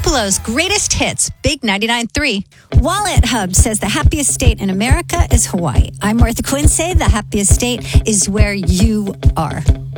Tupelo's greatest hits, Big 99.3. Wallet Hub says the happiest state in America is Hawaii. I'm Martha Quince. The happiest state is where you are.